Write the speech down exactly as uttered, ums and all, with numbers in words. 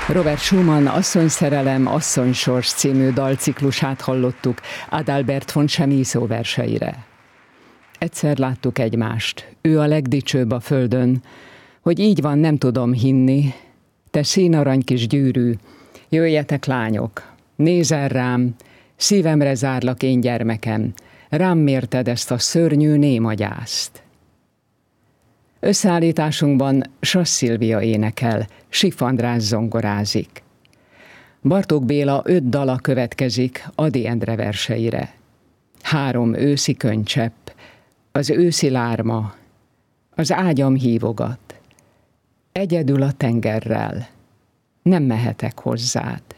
Robert Schumann Asszonyszerelem, asszonysors című dalciklusát hallottuk Adalbert von Chamisso verseire. Egyszer láttuk egymást, ő a legdicsőbb a földön, hogy így van, nem tudom hinni, te színarany kis gyűrű, jöjjetek lányok, nézel rám, szívemre zárlak én gyermekem, rám mérted ezt a szörnyű némagyászt. Összeállításunkban Sas Szilvia énekel, Sif András zongorázik. Bartók Béla öt dala következik Ady Endre verseire. Három őszi könycsepp, az őszi lárma, az ágyam hívogat. Egyedül a tengerrel, nem mehetek hozzád.